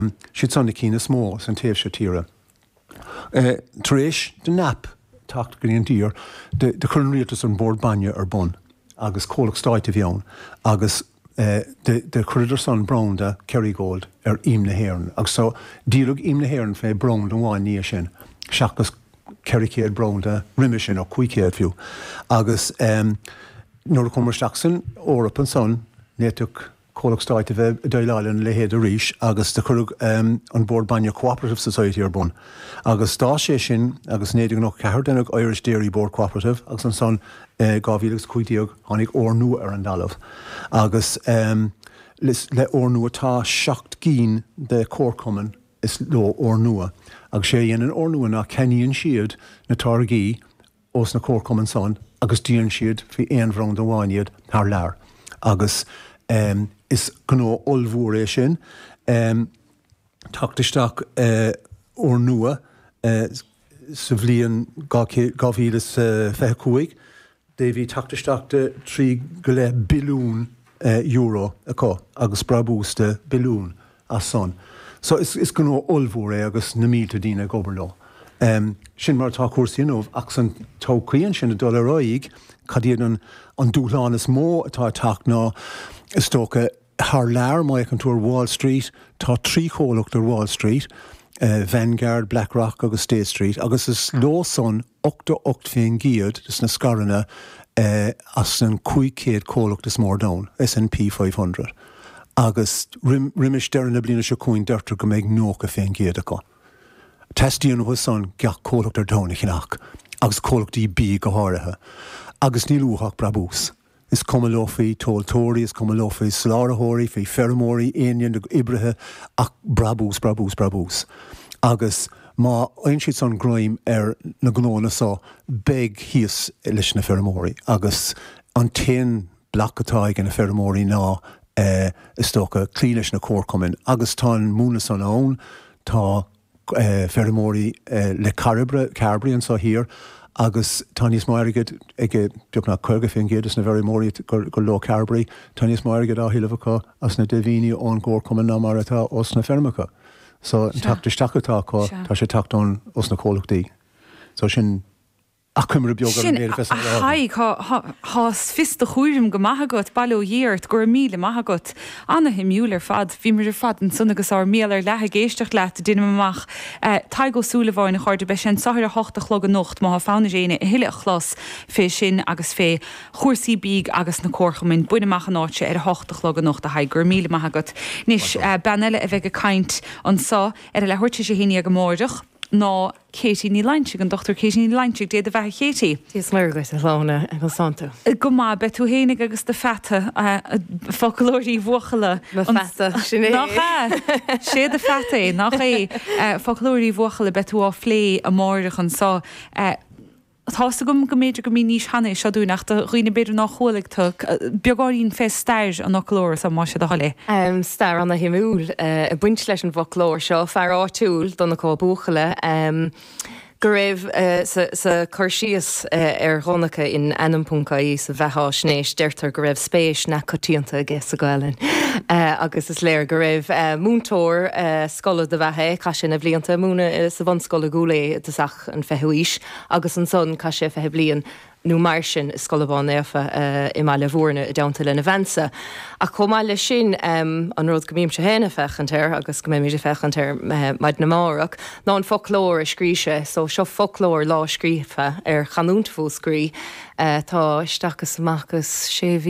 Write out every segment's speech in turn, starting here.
siad sanna cína smó san taobh se tíre. Taréis de nap tacht gríon tír de chun rialtas an bord banne ar bun agus cólach stáit a bheann agus de chuidir san brown de Kerrygold imna héan agus so dílug imna héan fé brown don bháin níos sin seachas Kerrycéad brown de riime sin ó cuicéad fiú agus nuair a cumar seachsan órapan son nétuch cólach stáit a bheith deileáilen le héad a ríis agus de churug an bord banne Cooperative Society ar bun agus dá sé sin agus néidir noch ceair denug Irish Dairy Board Cooperative agus an son 2015 tháinig ór nua ar an dalamh agus le ór nua tá 7 cín de córcuman is lo ór nua agus sé dhéanaan ór nua ná ceníonn siad na targaí os na córcuman son agus díonn siad fi éon bhrong do bháinead th lear agus is gná olmhór é sin tactaisteach ór nua sa bhliain 2025 Davy tactaisteach de 3 go le bilún euro acu agus brabús de bilún as son. So is gná olmhór é agus na mílte dína gobarló. Sin mar tá cuasaíonmh ach san tócaíonn sin na $1 cadíann an dúláán is mó atá teach ná is tócha th lear mai an túir Wall Street tá 3 chólacht ar Wall Street, Vanguard, BlackRock agus State Street agus is ló son 8 giad is na scaranna as an 500 chólacht is mór dán, S&P 500. Agus riimiis dearna blina se cúin deirtar go méid nócha féin giad acu. Testíon bhfuil son ceach chólacht ar dóna chinach agus chólachtaí bí go háirithe agus ní lúthach brabús. Is cum lofaí tóiltóirí, is cum lofaí slárathirí, fé fermóí, aon de ibrithe ach brabús. Agus má aon siad san gráim ar na gnóna sá beg híos leis na fermóí agus an 10 blacatáig na fermóí ná is tócha clí leis na córcumin agus tá múna san ón tá fermóí le Carbrian sa hir agus Tanius Mairigid ige dúpna chuga fin géad is na bheirí mórí go lo Carbry Tanius Mairigid á hiilehcha as na devíine ón córcumin ná mar atá os na fermacha. So an tactaisteachatá tá sé tachtón os na cólachtaí. So sin ach cumra beagar an méad fes an haig hás fista chuúrim go maithagat bailó dhéart gur míle maithagat anna himúil ar fad bhí mar ar fad an son agus á míal ar lethe géisteach leat duine amach tá go súla bháin na chuirde be sin sathir a 8 chlog an nocht má fána réine hiile a chlas fé sin agus fé chuirsaí bíg agus na córchamin buine amach an áte ar 8 chlog an nocht a haig gur míle maithagat. Nis banile a bheith go caint an sá ar a le thuirte sé héine go mórdach ná Katie ní Lainchig an Dr. Katie ní Lainchig déad a bheith Katie. Tís margait a lána an santo. Go má be tú hénig agus de feta folklórí bhuachala. Ma feta sinné. Sé de feta nach é folklórí bhuachala be tú á phlé a mórdach an sá Tásta gom go méidir go mí níos hanna seadú nach a roioine beidir nach cholaigh beagáín fé stair an nachlóir sa má se a halé. Stair anna himúil a buint leis an bhlór seo fear áitiúil donna có búchaile go raibh sa chuirsíos ar Rónacha in anam.caí sa bheithá snééis deirtar go raibh spéis na cotíanta a ggés a gáilin. Agus is léir go raibh múntóir scola de bheitthe cai sin a bblianta múna sa bhain scola gúla deach an fehuíis agus an son cai sé fethe blion nó mar sin scolabán éfa I mai le bhórna a daanta lena bhensa. A chomá le sin an rud go mím se héna fechantir agus go méid fechantir maid na márach ná an folklór a scríise, so seo folklór lá scrífa ar chanúnt fó scrí tá istachas amachchas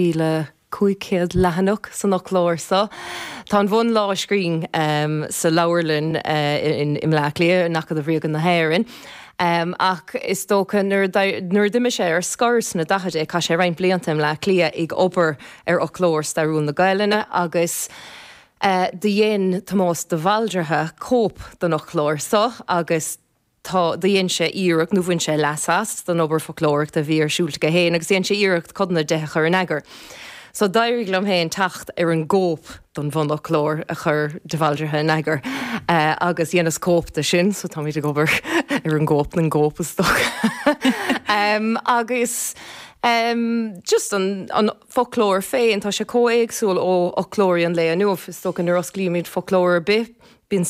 7,500 lehanach san nachlóir sa. Tá an bhn lá scrín sa Laurlin im le lia nach a bhríogan na héirin. Ach is tócha nuair duime sé ar scars na dachaide cai sé rein bliantam le clia ag obair ar ochlóir starún na gaiilena agus de dhéon Tomás de Valderthe cóp don ochlóir sa agus tá dhéon sé íireach nó bhain sé lasas don obair folklóric de bhí ar siúlt go héin agus dhéon sé íireacht codna de chur an agur. So dair glom héin tacht ar an góp don bhn ochlór a chur de Valderthe an agur agus dhéanas cóp de sin, so tá mí de gobar ar an góp na góp is stoch. Agus just an folklór féin tá sé cóéagsúil ó ochlóiríon le nuamh is stoch an ar osglíimiid folklór bit